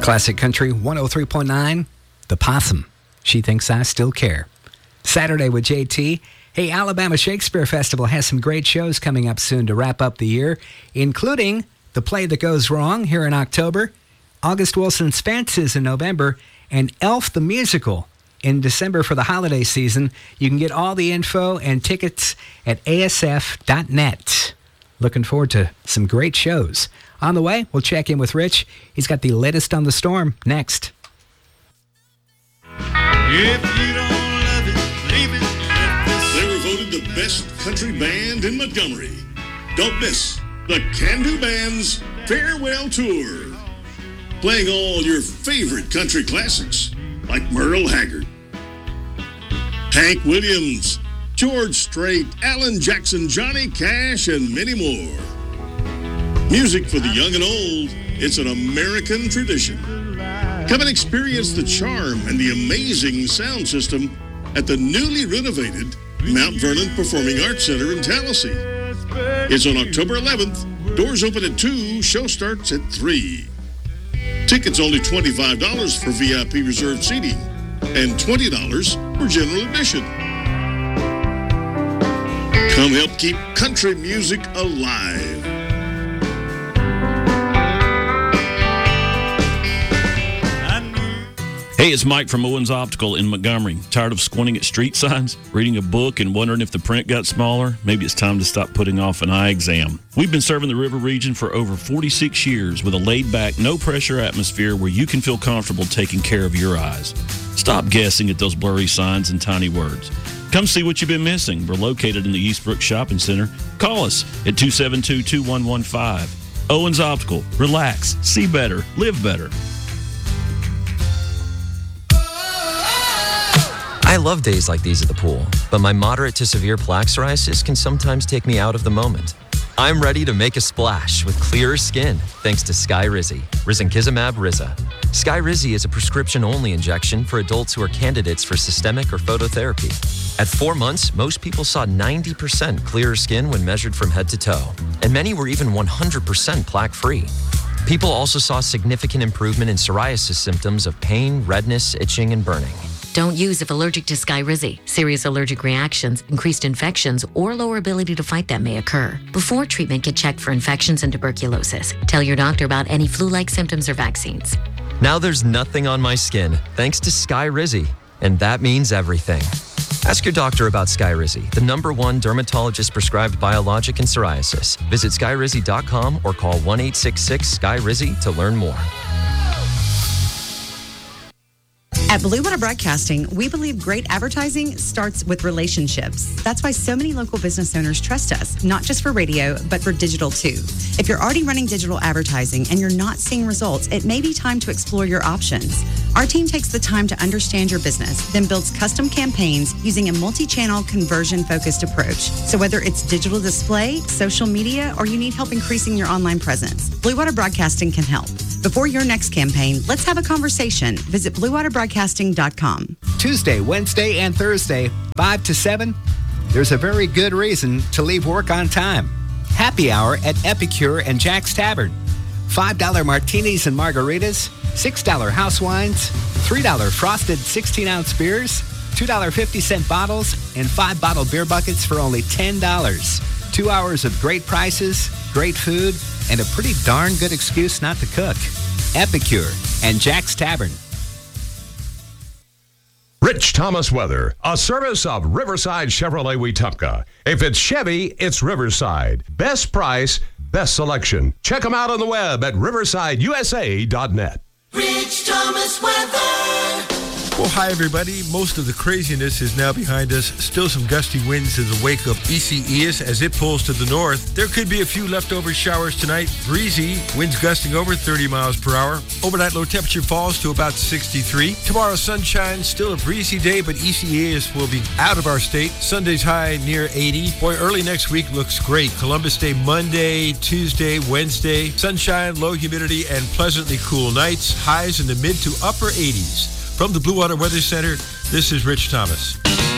Classic Country 103.9, The Possum. She Thinks I Still Care. Saturday with JT. Hey, Alabama Shakespeare Festival has some great shows coming up soon to wrap up the year, including The Play That Goes Wrong here in October, August Wilson's Fences in November, and Elf the Musical in December for the holiday season. You can get all the info and tickets at asf.net. Looking forward to some great shows. On the way, we'll check in with Rich. He's got the latest on the storm next. If you don't love it, leave it. They were voted the best country band in Montgomery. Don't miss the Can-Do Band's Farewell Tour. Playing all your favorite country classics like Merle Haggard, Hank Williams, George Strait, Alan Jackson, Johnny Cash, and many more. Music for the young and old, it's an American tradition. Come and experience the charm and the amazing sound system at the newly renovated Mount Vernon Performing Arts Center in Tallahassee. It's on October 11th. Doors open at 2, show starts at 3. Tickets only $25 for VIP reserved seating and $20 for general admission. Come help keep country music alive. Hey, it's Mike from Owens Optical in Montgomery. Tired of squinting at street signs, reading a book, and wondering if the print got smaller? Maybe it's time to stop putting off an eye exam. We've been serving the River region for over 46 years with a laid-back, no-pressure atmosphere where you can feel comfortable taking care of your eyes. Stop guessing at those blurry signs and tiny words. Come see what you've been missing. We're located in the Eastbrook Shopping Center. Call us at 272-2115. Owens Optical. Relax, see better, live better. I love days like these at the pool, but my moderate to severe plaque psoriasis can sometimes take me out of the moment. I'm ready to make a splash with clearer skin thanks to Skyrizi, risankizumab Riza. Skyrizi is a prescription-only injection for adults who are candidates for systemic or phototherapy. At 4 months, most people saw 90% clearer skin when measured from head to toe, and many were even 100% plaque-free. People also saw significant improvement in psoriasis symptoms of pain, redness, itching, and burning. Don't use if allergic to Skyrizi. Serious allergic reactions, increased infections, or lower ability to fight them may occur. Before treatment, get checked for infections and tuberculosis. Tell your doctor about any flu-like symptoms or vaccines. Now there's nothing on my skin thanks to Skyrizi, and that means everything. Ask your doctor about Skyrizi, the #1 dermatologist-prescribed biologic in psoriasis. Visit skyrizi.com or call 1-866-SKY-RIZI to learn more. At Blue Water Broadcasting, we believe great advertising starts with relationships. That's why so many local business owners trust us, not just for radio, but for digital too. If you're already running digital advertising and you're not seeing results, it may be time to explore your options. Our team takes the time to understand your business, then builds custom campaigns using a multi-channel conversion-focused approach. So whether it's digital display, social media, or you need help increasing your online presence, Blue Water Broadcasting can help. Before your next campaign, let's have a conversation. Visit BlueWaterBroadcasting.com. Tuesday, Wednesday, and Thursday, 5 to 7, there's a very good reason to leave work on time. Happy hour at Epicure and Jack's Tavern. $5 martinis and margaritas, $6 house wines, $3 frosted 16-ounce beers, $2.50 bottles, and 5 bottle beer buckets for only $10. 2 hours of great prices, great food, and a pretty darn good excuse not to cook. Epicure and Jack's Tavern. Rich Thomas Weather, a service of Riverside Chevrolet Wetumpka. If it's Chevy, it's Riverside. Best price, best selection. Check them out on the web at riversideusa.net. Rich Thomas Weather. Well, hi, everybody. Most of the craziness is now behind us. Still some gusty winds in the wake of Isaias as it pulls to the north. There could be a few leftover showers tonight. Breezy, winds gusting over 30 miles per hour. Overnight low temperature falls to about 63. Tomorrow, sunshine, still a breezy day, but Isaias will be out of our state. Sunday's high near 80. Boy, early next week looks great. Columbus Day Monday, Tuesday, Wednesday. Sunshine, low humidity, and pleasantly cool nights. Highs in the mid to upper 80s. From the Blue Water Weather Center, this is Rich Thomas.